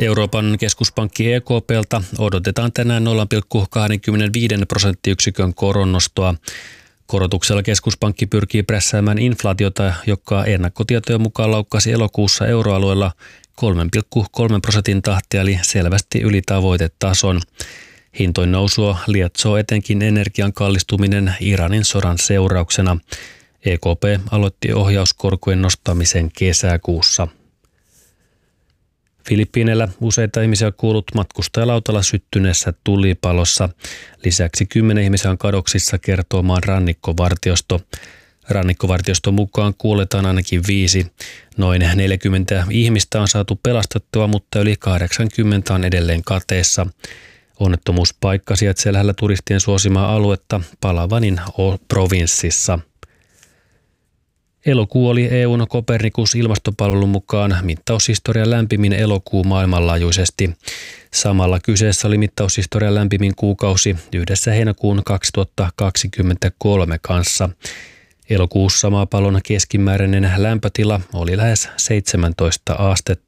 Euroopan keskuspankki EKP:ltä odotetaan tänään 0,25 prosenttiyksikön koronnostoa. Korotuksella keskuspankki pyrkii prässäämään inflaatiota, joka ennakkotietojen mukaan laukkasi elokuussa euroalueella 3,3% tahtia, eli selvästi yli tavoitetason. Hintojen nousua lietsoo etenkin energian kallistuminen Iranin sodan seurauksena. EKP aloitti ohjauskorkojen nostamisen kesäkuussa. Filippiineillä useita ihmisiä on kuollut matkustajalautalla syttyneessä tulipalossa. Lisäksi 10 ihmisiä on kadoksissa, kertoo maan rannikkovartiosto. Rannikkovartioston mukaan kuoletaan ainakin 5. Noin 40 ihmistä on saatu pelastettua, mutta yli 80 on edelleen kateessa. Onnettomuuspaikka sijaitsee lähellä turistien suosimaa aluetta Palavanin provinssissa. Elokuu oli EU:n Copernicus-ilmastopalvelun mukaan mittaushistorian lämpimin elokuu maailmanlaajuisesti. Samalla kyseessä oli mittaushistorian lämpimin kuukausi yhdessä heinäkuun 2023 kanssa. Elokuussa maapallon keskimääräinen lämpötila oli lähes 17 astetta.